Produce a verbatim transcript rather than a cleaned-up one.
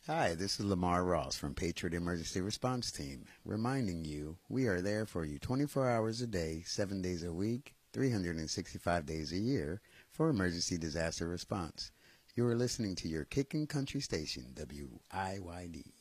Hi, this is Lamar Ross from Patriot Emergency Response Team, reminding you we are there for you twenty-four hours a day, seven days a week, three hundred sixty-five days a year for emergency disaster response. You are listening to your kicking country station, W I Y D.